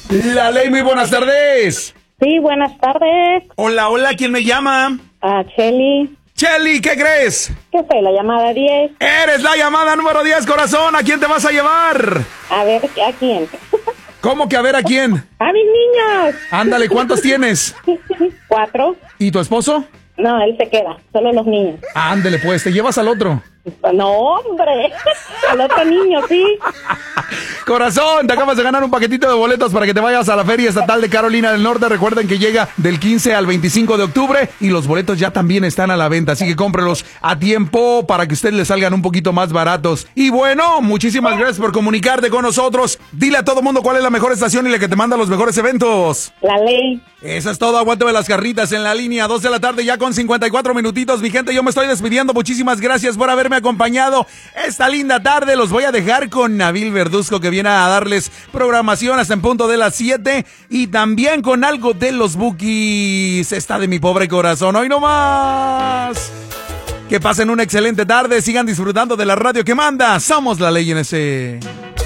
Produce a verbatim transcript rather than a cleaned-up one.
La Ley, muy buenas tardes. Sí, buenas tardes. Hola, hola, ¿quién me llama? Ah, Cheli. Cheli, ¿qué crees? ¿Qué fue? La llamada diez. Eres la llamada número diez, corazón. ¿A quién te vas a llevar? A ver, ¿a quién? ¿Cómo que a ver a quién? A mis niños. Ándale, ¿cuántos tienes? Cuatro. ¿Y tu esposo? No, él se queda, solo los niños. Ándale, pues, te llevas al otro. No, hombre, al otro niño, sí. Corazón, te acabas de ganar un paquetito de boletos para que te vayas a la Feria Estatal de Carolina del Norte. Recuerden que llega del quince al veinticinco de octubre y los boletos ya también están a la venta, así que cómprelos a tiempo para que ustedes les salgan un poquito más baratos. Y bueno, muchísimas gracias por comunicarte con nosotros. Dile a todo mundo cuál es la mejor estación y la que te manda los mejores eventos. La Ley. Eso es todo, aguántame las carritas en la línea, dos de la tarde ya con cincuenta y cuatro minutitos. Mi gente, yo me estoy despidiendo, muchísimas gracias por haberme acompañado esta linda tarde. Los voy a dejar con Nabil Verduzco, que viene a darles programación hasta en punto de las siete, y también con algo de los Bookies. Está de mi pobre corazón, hoy no más. Que pasen una excelente tarde, sigan disfrutando de la radio que manda. Somos La Ley en ese...